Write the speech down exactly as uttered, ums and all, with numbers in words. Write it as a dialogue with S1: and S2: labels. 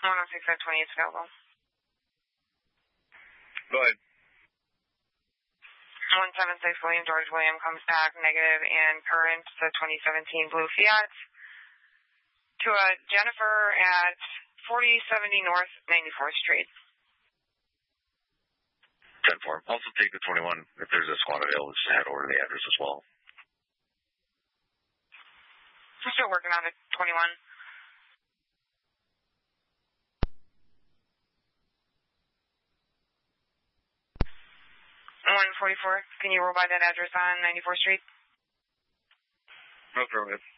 S1: one oh six, five twenty is available.
S2: Go ahead.
S1: one seven six William George William comes back negative and current, the twenty seventeen blue Fiat, to a Jennifer at forty seventy North ninety-fourth Street.
S2: ten four. Also take the twenty-one. If there's a squad available, just head over to the address as well.
S1: We're still working on it, twenty-one. one forty-four, can you roll by that address on ninety-fourth Street?
S2: No problem.